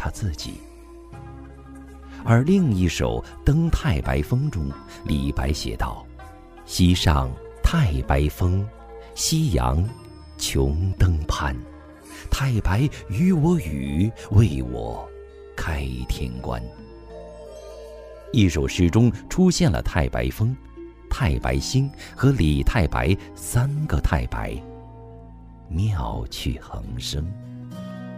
他自己。而另一首《登太白峰》中，李白写道：西上太白峰，夕阳穷登攀。太白与我语，为我开天关。一首诗中出现了太白峰、太白星和李太白三个太白，妙趣横生。